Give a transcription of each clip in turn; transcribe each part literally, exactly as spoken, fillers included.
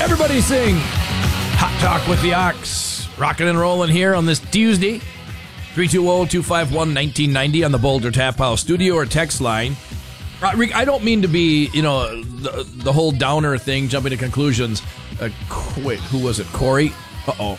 Everybody sing Hot Talk with the Ox. Rocking and rolling here on this Tuesday. three two zero, two five one, one nine nine zero on the Boulder Tap House studio or text line. I don't mean to be, you know, the, the whole downer thing, jumping to conclusions. Uh, wait, who was it? Corey? Uh-oh.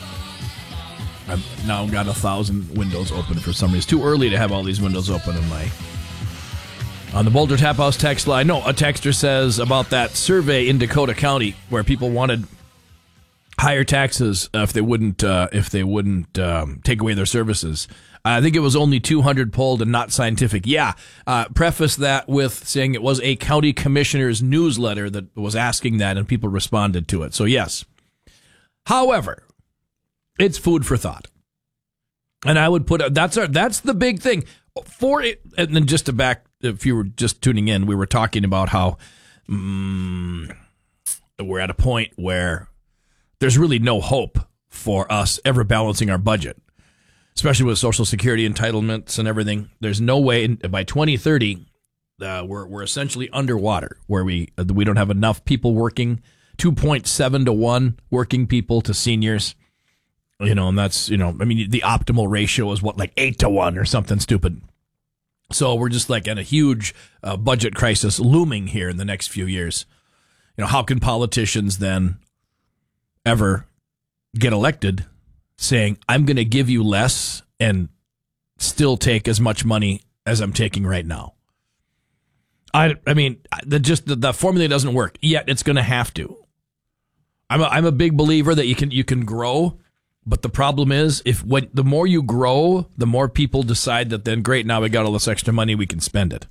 I've now got a thousand windows open for some reason. It's too early to have all these windows open in my... On the Boulder Tap House text line. No, a texter says about that survey in Dakota County where people wanted higher taxes uh, if they wouldn't uh, if they wouldn't um, take away their services. I think it was only two hundred polled and not scientific. Yeah, uh, preface that with saying it was a county commissioner's newsletter that was asking that, and people responded to it. So yes. However, it's food for thought, and I would put that's our that's the big thing for it. And then just to back, if you were just tuning in, we were talking about how um, we're at a point where there's really no hope for us ever balancing our budget, especially with Social Security entitlements and everything. There's no way by twenty thirty uh, we're we're essentially underwater, where we uh, we don't have enough people working, two point seven to one working people to seniors. You know, and that's, you know, I mean, the optimal ratio is what, like eight to one or something stupid. So we're just like in a huge uh, budget crisis looming here in the next few years. You know, how can politicians then ever get elected saying, I'm going to give you less and still take as much money as I'm taking right now? I, I mean, the just the, the formula doesn't work, yet it's going to have to. I'm a, I'm a big believer that you can you can grow, but the problem is if when the more you grow, the more people decide that then great, now we got all this extra money, we can spend it.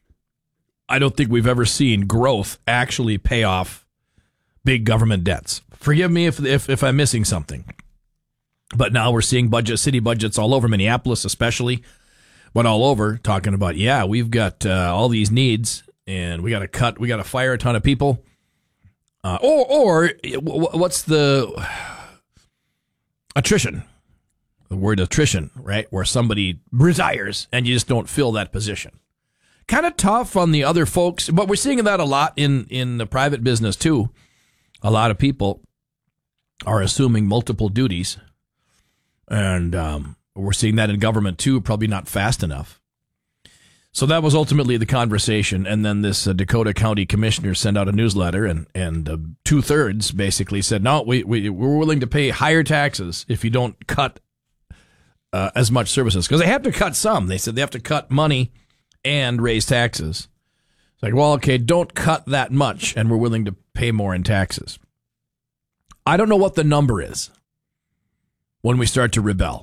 I don't think we've ever seen growth actually pay off big government debts. Forgive me if if, if I'm missing something. But now we're seeing budget city budgets all over, Minneapolis especially, but all over, talking about, yeah, we've got uh, all these needs, and we got to cut, we got to fire a ton of people. Uh, or, or what's the attrition? The word attrition, right? Where somebody retires and you just don't fill that position. Kind of tough on the other folks, but we're seeing that a lot in, in the private business too. A lot of people are assuming multiple duties, and um, we're seeing that in government too, probably not fast enough. So that was ultimately the conversation, and then this uh, Dakota County commissioner sent out a newsletter, and, and uh, two-thirds basically said, no, we, we, we're willing to pay higher taxes if you don't cut uh, as much services. Because they have to cut some. They said they have to cut money and raise taxes. It's like, well, okay, don't cut that much, and we're willing to pay more in taxes. I don't know what the number is when we start to rebel.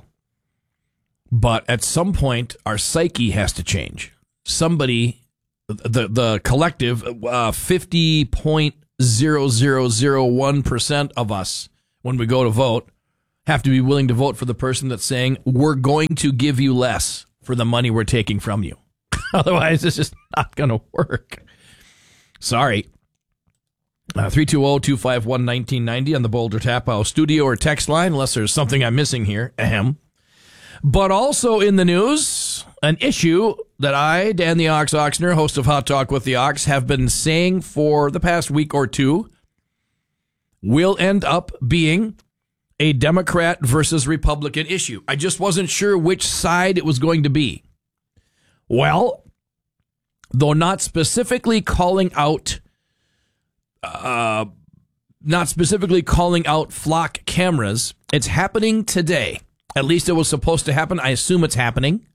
But at some point, our psyche has to change. Somebody, the the collective, uh, fifty point zero zero zero one percent of us, when we go to vote, have to be willing to vote for the person that's saying, we're going to give you less for the money we're taking from you. Otherwise, it's just not going to work. Sorry. Uh, three two zero, two five one, one nine nine zero on the Boulder Tap House studio or text line, unless there's something I'm missing here. Ahem. But also in the news, an issue that I, Dan the Ox Oxner, host of Hot Talk with the Ox, have been saying for the past week or two will end up being a Democrat versus Republican issue. I just wasn't sure which side it was going to be. Well, though not specifically calling out, uh, not specifically calling out flock cameras, it's happening today. At least it was supposed to happen. I assume it's happening.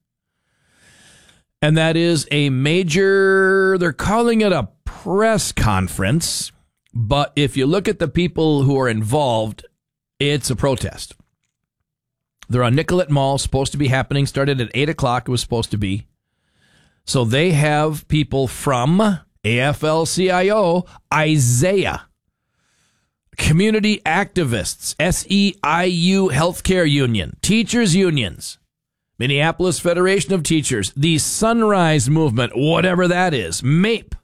And that is a major, they're calling it a press conference. But if you look at the people who are involved, it's a protest. They're on Nicollet Mall, supposed to be happening. Started at eight o'clock, it was supposed to be. So they have people from A F L C I O, Isaiah, community activists, S E I U Healthcare Union, teachers unions, Minneapolis Federation of Teachers, the Sunrise Movement, whatever that is, MAPE,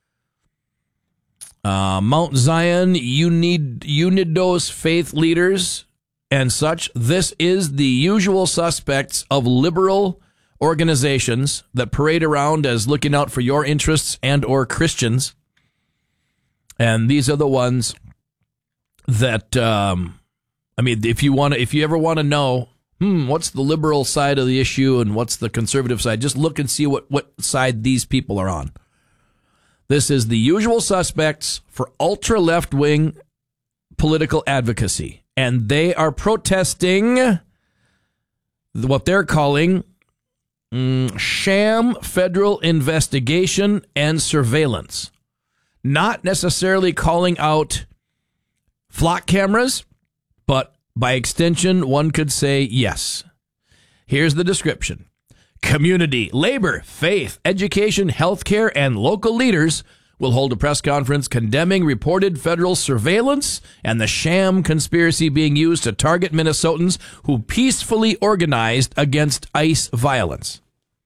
uh, Mount Zion Unid, Unidos Faith Leaders, and such. This is the usual suspects of liberal organizations that parade around as looking out for your interests and or Christians. And these are the ones that, um, I mean, if you want to, if you ever want to know, hmm, what's the liberal side of the issue and what's the conservative side, just look and see what, what side these people are on. This is the usual suspects for ultra left-wing political advocacy, and they are protesting what they're calling mm, sham federal investigation and surveillance. Not necessarily calling out flock cameras, but by extension, one could say yes. Here's the description. Community, labor, faith, education, healthcare, and local leaders will hold a press conference condemning reported federal surveillance and the sham conspiracy being used to target Minnesotans who peacefully organized against ICE violence.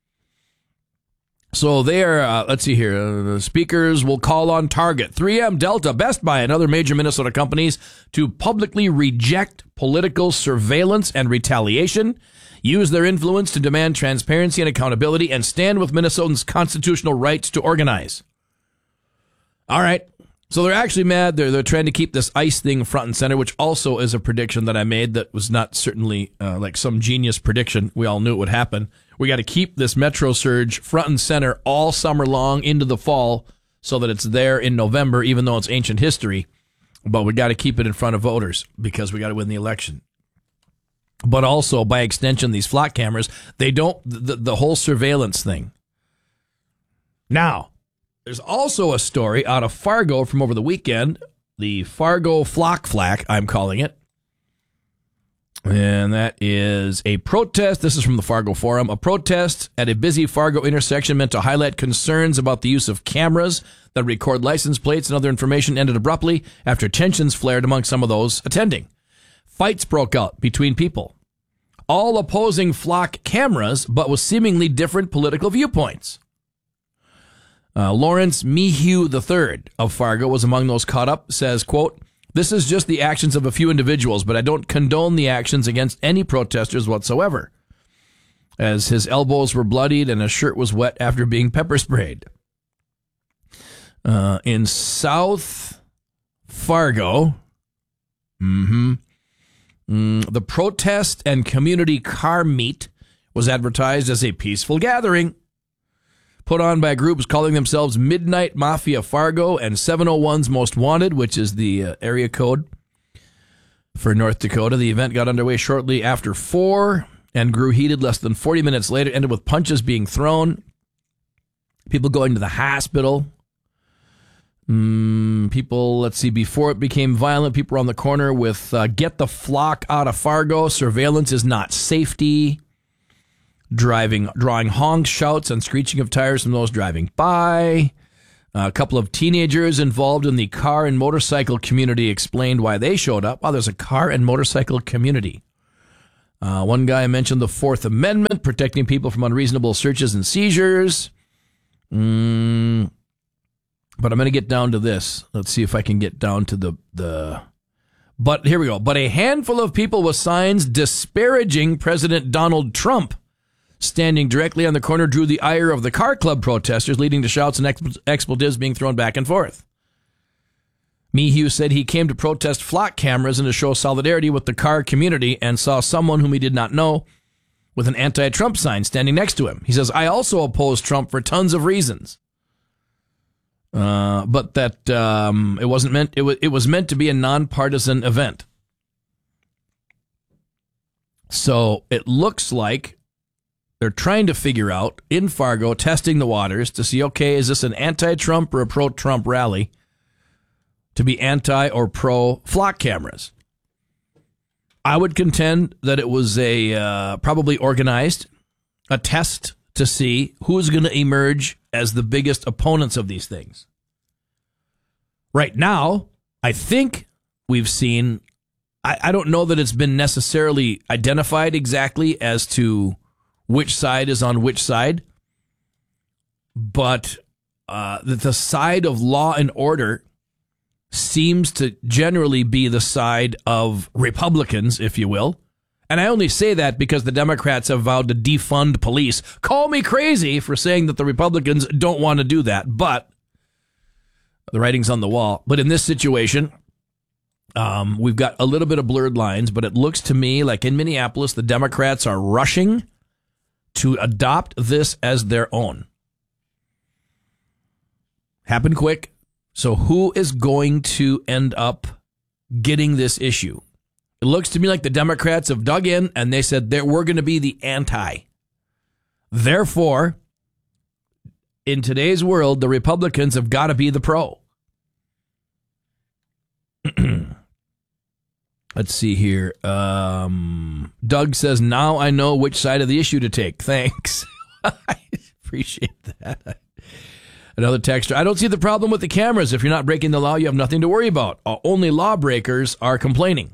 So there, uh, let's see here, uh, the speakers will call on Target, three M, Delta, Best Buy, and other major Minnesota companies to publicly reject political surveillance and retaliation, use their influence to demand transparency and accountability, and stand with Minnesotans' constitutional rights to organize. All right. So they're actually mad. They're, they're trying to keep this ICE thing front and center, which also is a prediction that I made that was not certainly uh, like some genius prediction. We all knew it would happen. We got to keep this Metro surge front and center all summer long into the fall so that it's there in November, even though it's ancient history. But we got to keep it in front of voters because we got to win the election. But also, by extension, these flock cameras, they don't, the, the whole surveillance thing. Now, there's also a story out of Fargo from over the weekend, the Fargo Flock Flack, I'm calling it. And that is a protest. This is from the Fargo Forum. A protest at a busy Fargo intersection meant to highlight concerns about the use of cameras that record license plates and other information ended abruptly after tensions flared among some of those attending. Fights broke out between people, all opposing flock cameras, but with seemingly different political viewpoints. Uh, Lawrence Mehew the third of Fargo was among those caught up, says, quote, "This is just the actions of a few individuals, but I don't condone the actions against any protesters whatsoever," as his elbows were bloodied and his shirt was wet after being pepper sprayed. Uh, in South Fargo, mm-hmm, mm, the protest and community car meet was advertised as a peaceful gathering put on by groups calling themselves Midnight Mafia Fargo and seven oh one's Most Wanted, which is the uh, area code for North Dakota. The event got underway shortly after four and grew heated less than forty minutes later, ended with punches being thrown, people going to the hospital. Mm, people, let's see, before it became violent, people were on the corner with uh, "Get the flock out of Fargo. Surveillance is not safety." Driving, drawing honks, shouts, and screeching of tires from those driving by. A couple of teenagers involved in the car and motorcycle community explained why they showed up. Oh, there's a car and motorcycle community. Uh, one guy mentioned the Fourth Amendment, protecting people from unreasonable searches and seizures. Mm, but I'm going to get down to this. Let's see if I can get down to the, the... But here we go. But a handful of people with signs disparaging President Donald Trump standing directly on the corner drew the ire of the car club protesters, leading to shouts and expletives being thrown back and forth. Mehew said he came to protest flock cameras and to show solidarity with the car community and saw someone whom he did not know with an anti-Trump sign standing next to him. He says, "I also oppose Trump for tons of reasons." Uh, but that um, it wasn't meant, it was, it was meant to be a nonpartisan event. So it looks like they're trying to figure out, in Fargo, testing the waters to see, okay, is this an anti-Trump or a pro-Trump rally to be anti or pro-flock cameras? I would contend that it was a uh, probably organized, a test to see who's going to emerge as the biggest opponents of these things. Right now, I think we've seen, I, I don't know that it's been necessarily identified exactly as to which side is on which side, but uh, the, the side of law and order seems to generally be the side of Republicans, if you will. And I only say that because the Democrats have vowed to defund police. Call me crazy for saying that the Republicans don't want to do that, but the writing's on the wall. But in this situation, Um, we've got a little bit of blurred lines, but it looks to me like in Minneapolis, the Democrats are rushing to adopt this as their own. Happen quick. So who is going to end up getting this issue? It looks to me like the Democrats have dug in and they said that we're going to be the anti. Therefore, in today's world, the Republicans have got to be the pro. Let's see here. Um, Doug says, now I know which side of the issue to take. Thanks. I appreciate that. Another texter. I don't see the problem with the cameras. If you're not breaking the law, you have nothing to worry about. Uh, only lawbreakers are complaining.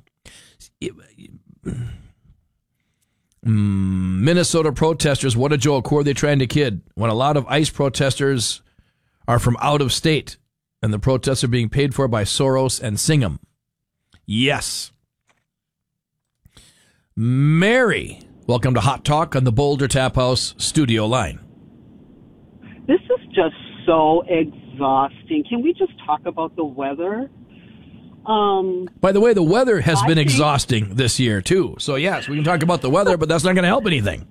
Minnesota protesters, what a joke. Who are they trying to kid? When a lot of ICE protesters are from out of state and the protests are being paid for by Soros and Singham. Yes. Mary, welcome to Hot Talk on the Boulder Tap House studio line. This is just so exhausting. Can we just talk about the weather? Um, By the way, the weather has I been think, exhausting this year, too. So, yes, we can talk about the weather, but that's not going to help anything.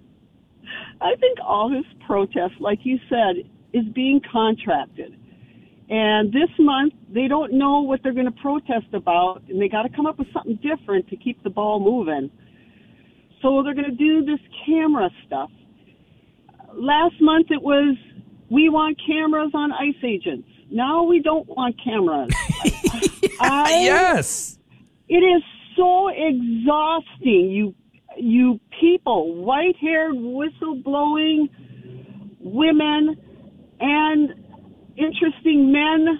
I think all this protest, like you said, is being contracted. And this month, they don't know what they're going to protest about, and they got to come up with something different to keep the ball moving. So they're going to do this camera stuff. Last month, it was, we want cameras on ICE agents. Now we don't want cameras. I, Yes. It is so exhausting. You you people, white-haired, whistle-blowing women and interesting men.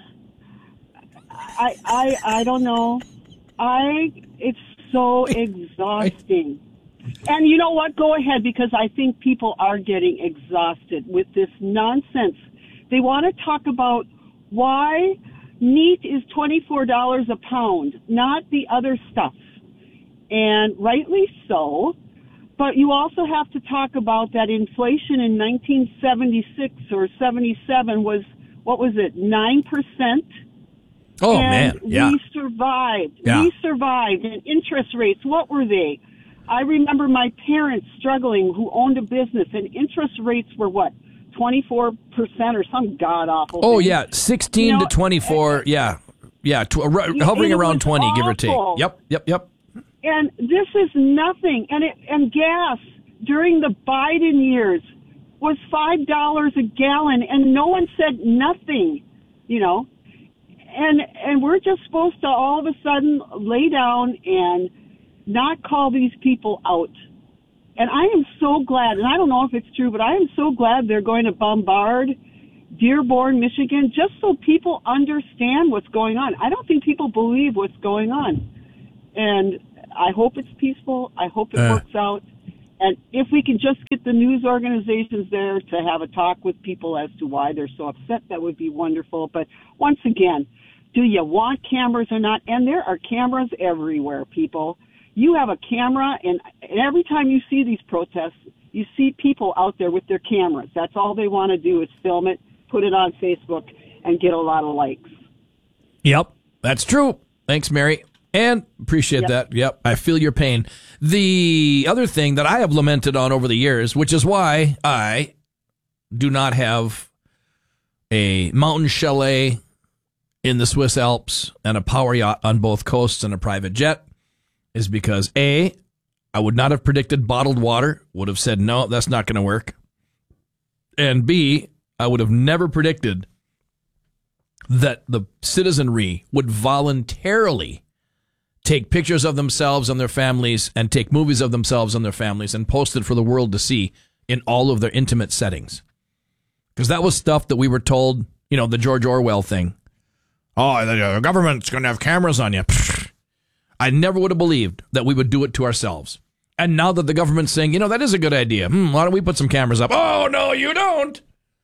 I I I don't know. I it's so exhausting. And you know what? Go ahead, because I think people are getting exhausted with this nonsense. They want to talk about why meat is twenty-four dollars a pound, not the other stuff. And rightly so. But you also have to talk about that inflation in nineteen seventy-six or seventy-seven was, what was it, nine percent? Oh, and man. Yeah. we survived. Yeah. We survived. And interest rates, what were they? I remember my parents struggling who owned a business, and interest rates were what, twenty-four percent or some god-awful Oh, thing. yeah, sixteen You know, to twenty-four, yeah. Yeah, tw- It- hovering it around was twenty, give or take. awful. Yep, yep, yep. And this is nothing. And it, and gas during the Biden years was five dollars a gallon, and no one said nothing, you know. And and we're just supposed to all of a sudden lay down and not call these people out. And I am so glad, and I don't know if it's true, but I am so glad they're going to bombard Dearborn, Michigan, just so people understand what's going on. I don't think people believe what's going on. And I hope it's peaceful. I hope it Uh. works out. And if we can just get the news organizations there to have a talk with people as to why they're so upset, that would be wonderful. But once again, do you want cameras or not? And there are cameras everywhere, people. You have a camera, and, and every time you see these protests, you see people out there with their cameras. That's all they want to do is film it, put it on Facebook, and get a lot of likes. Yep, that's true. Thanks, Mary. And appreciate Yep. that. Yep, I feel your pain. The other thing that I have lamented on over the years, which is why I do not have a mountain chalet in the Swiss Alps and a power yacht on both coasts and a private jet, is because A, I would not have predicted bottled water, would have said, no, that's not going to work. And B, I would have never predicted that the citizenry would voluntarily take pictures of themselves and their families and take movies of themselves and their families and post it for the world to see in all of their intimate settings. Because that was stuff that we were told, you know, the George Orwell thing. Oh, the government's going to have cameras on you. I never would have believed that we would do it to ourselves. And now that the government's saying, you know, that is a good idea. Hmm, why don't we put some cameras up? Oh, no, you don't.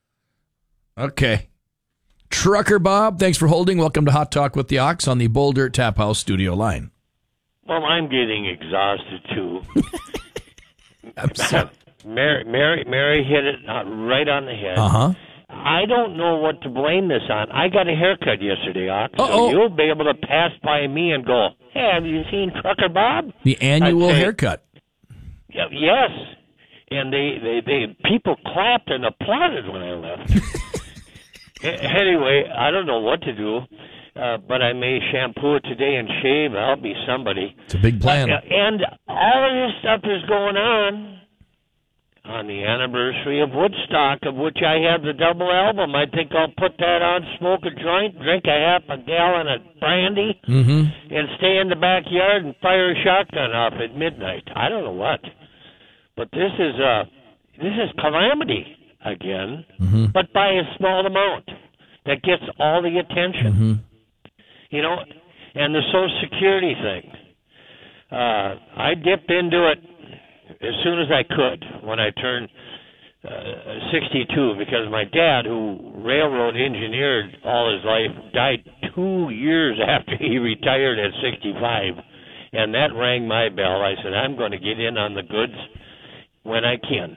Okay. Trucker Bob, thanks for holding. Welcome to Hot Talk with the Ox on the Boulder Tap House studio line. Well, I'm getting exhausted, too. I'm sorry. Mary, Mary, Mary hit it uh, right on the head. Uh-huh. I don't know what to blame this on. I got a haircut yesterday, Ox, so Uh-oh. you'll be able to pass by me and go, hey, have you seen Trucker Bob? The annual I'd say, haircut. Yeah, yes. And they, they, they people clapped and applauded when I left. Anyway, I don't know what to do, uh, but I may shampoo it today and shave. I'll be somebody. It's a big plan. Uh, and all of this stuff is going on on the anniversary of Woodstock, of which I have the double album. I think I'll put that on, smoke a joint, drink a half a gallon of brandy, Mm-hmm. and stay in the backyard and fire a shotgun off at midnight. I don't know what. But this is uh, this is calamity again, Mm-hmm. but by a small amount that gets all the attention. Mm-hmm. You know, and the Social Security thing. Uh, I dipped into it as soon as I could when I turned uh, sixty-two, because my dad, who railroad engineered all his life, died two years after he retired at sixty-five, and that rang my bell. I said, I'm going to get in on the goods when I can.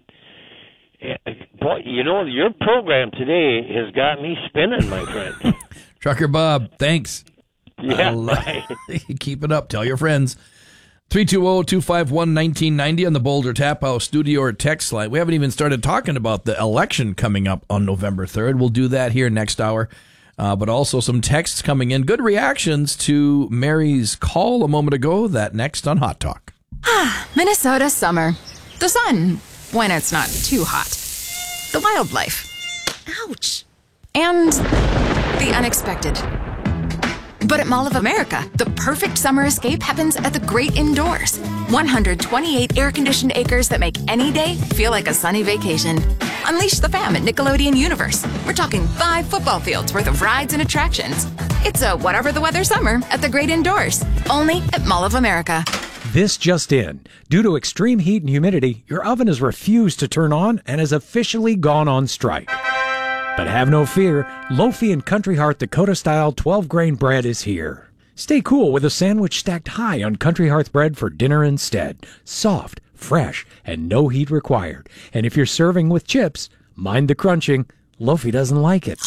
Boy, you know, your program today has got me spinning, my friend. Trucker Bob, thanks. Yeah, right. Keep it up. Tell your friends. three two zero, two five one, one nine nine zero on the Boulder Tap House studio or text line. We haven't even started talking about the election coming up on November third. We'll do that here next hour. Uh, but also some texts coming in. Good reactions to Mary's call a moment ago. That next on Hot Talk. Ah, Minnesota summer. The sun, when it's not too hot. The wildlife. Ouch. And the unexpected. But at Mall of America, the perfect summer escape happens at the great indoors. one hundred twenty-eight air-conditioned acres that make any day feel like a sunny vacation. Unleash the fam at Nickelodeon Universe. We're talking five football fields worth of rides and attractions. It's a whatever the weather summer at the great indoors. Only at Mall of America. This just in. Due to extreme heat and humidity, your oven has refused to turn on and has officially gone on strike. But have no fear, Lofi and Country Hearth Dakota-style twelve-grain bread is here. Stay cool with a sandwich stacked high on Country Hearth bread for dinner instead. Soft, fresh, and no heat required. And if you're serving with chips, mind the crunching. Lofi doesn't like it.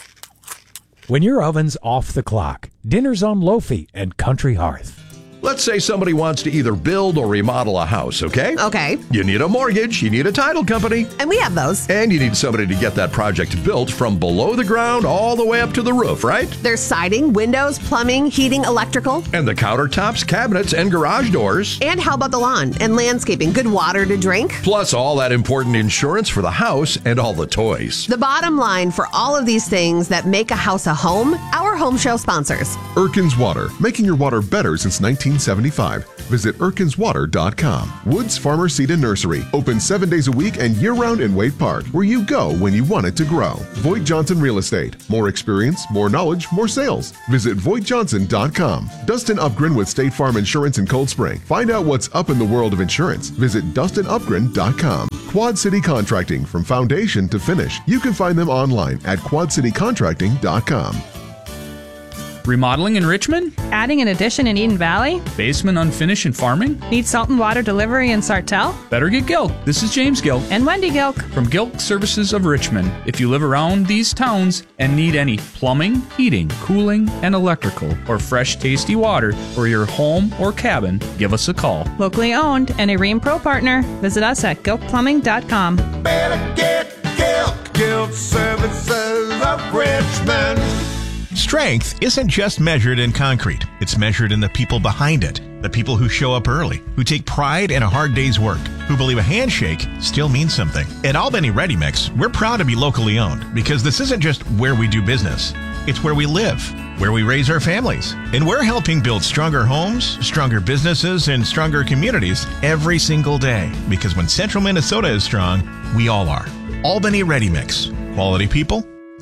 When your oven's off the clock, dinner's on Lofi and Country Hearth. Let's say somebody wants to either build or remodel a house, okay? Okay. You need a mortgage, you need a title company, And we have those. and you need somebody to get that project built from below the ground all the way up to the roof, right? There's siding, windows, plumbing, heating, electrical. And the countertops, cabinets, and garage doors. And how about the lawn and landscaping? Good water to drink. Plus all that important insurance for the house and all the toys. The bottom line for all of these things that make a house a home, our home show sponsors. Erkins Water, making your water better since nineteen seventy-five. Visit erkins water dot com. Woods Farmer Seed and Nursery, open seven days a week and year-round in Wade Park, where you go when you want it to grow. Voigt Johnson Real Estate, more experience, more knowledge, more sales. Visit voigt johnson dot com. Dustin Upgren with State Farm Insurance in Cold Spring. Find out what's up in the world of insurance. Visit dustin upgren dot com. Quad City Contracting, from foundation to finish. You can find them online at quad city contracting dot com. Remodeling in Richmond? Adding an addition in Eden Valley? Basement unfinished in farming? Need salt and water delivery in Sartell? Better get Gilk. This is James Gilk. And Wendy Gilk. From Gilk Services of Richmond. If you live around these towns and need any plumbing, heating, cooling, and electrical, or fresh, tasty water for your home or cabin, give us a call. Locally owned and a Ream Pro partner. Visit us at gilk plumbing dot com. Better get Gilk. Gilk Services of Richmond. Strength isn't just measured in concrete. It's measured in the people behind it. The people who show up early, who take pride in a hard day's work, who believe a handshake still means something. At Albany Ready Mix, we're proud to be locally owned because this isn't just where we do business. It's where we live, where we raise our families. And we're helping build stronger homes, stronger businesses, and stronger communities every single day. Because when Central Minnesota is strong, we all are. Albany Ready Mix. Quality people,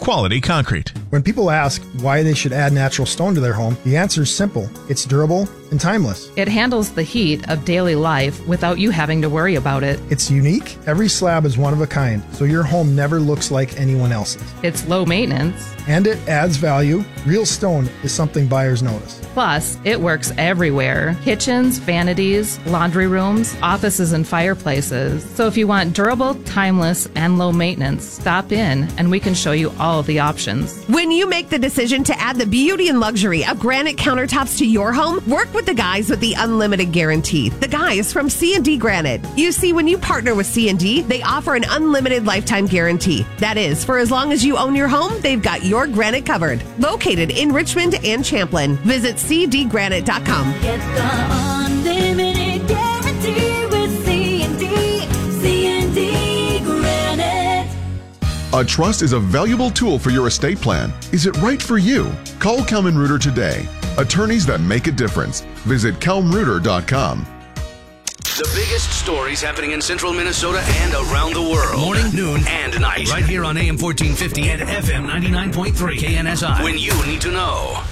quality concrete. When people ask why they should add natural stone to their home, the answer is simple. It's durable and timeless. It handles the heat of daily life without you having to worry about it. It's unique. Every slab is one of a kind, so your home never looks like anyone else's. It's low maintenance. And it adds value. Real stone is something buyers notice. Plus, it works everywhere. Kitchens, vanities, laundry rooms, offices, and fireplaces. So if you want durable, timeless, and low maintenance, stop in and we can show you all of the options. When you make the decision to add the beauty and luxury of granite countertops to your home, work with the guys with the unlimited guarantee. The guys from C and D Granite. You see, when you partner with C and D, they offer an unlimited lifetime guarantee. That is, for as long as you own your home, they've got your granite covered. Located in Richmond and Champlin. Visit c d granite dot com. Get the unlimited guarantee with C and D. C and D Granite. A trust is a valuable tool for your estate plan. Is it right for you? Call Kelman Reuter today. Attorneys that make a difference. Visit kelm reuter dot com. The biggest stories happening in central Minnesota and around the world. Morning, noon, and night. Right here on A M fourteen fifty and F M ninety-nine point three K N S I. When you need to know.